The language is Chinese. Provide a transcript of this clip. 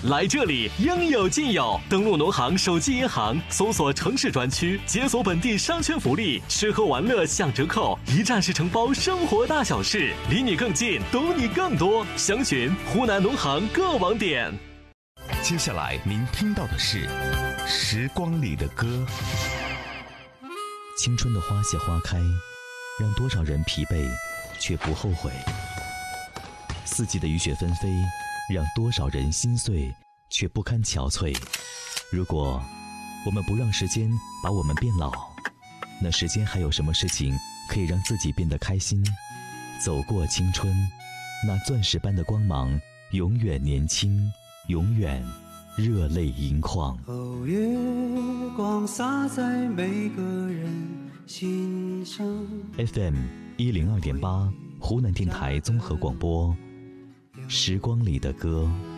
来这里应有尽有。登录农行手机银行，搜索城市专区，解锁本地商圈福利，吃喝玩乐享折扣，一站式承包生活大小事，离你更近，懂你更多。详询湖南农行各网点。 接下来您听到的是《时光里的歌》。 青春的花谢花开，让多少人疲惫却不后悔；四季的雨雪纷飞，让多少人心碎却不堪憔悴。如果我们不让时间把我们变老，那时间还有什么事情可以让自己变得开心？走过青春，那钻石般的光芒，永远年轻，永远热泪盈眶。 哦，月光洒在每个人心上。 FM 102.8，湖南电台综合广播，时光里的歌。